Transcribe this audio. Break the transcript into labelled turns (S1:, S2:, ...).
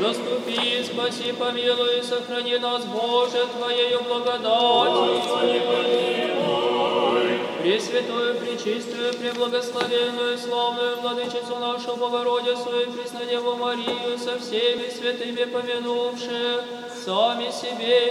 S1: Заступи, спаси, помилуй, и сохрани нас, Боже, Твоею благодатью. Пресвятую, пречистую, преблагословенную, славную Владычицу нашу Богородицу и Преснодеву Марию со всеми святыми помянувши, сами себе